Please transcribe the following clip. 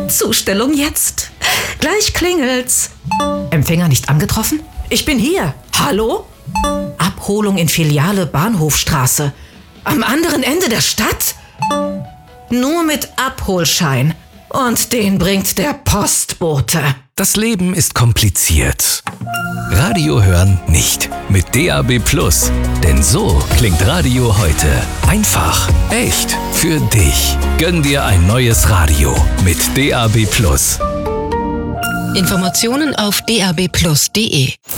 Zustellung jetzt. Gleich klingelt's. Empfänger nicht angetroffen? Ich bin hier. Hallo? Abholung in Filiale Bahnhofstraße. Am anderen Ende der Stadt? Nur mit Abholschein. Und den bringt der Postbote. Das Leben ist kompliziert. Radio hören nicht. Mit DAB+. Denn so klingt Radio heute. Einfach, echt, für dich. Gönn dir ein neues Radio mit DAB+. Informationen auf dab+.de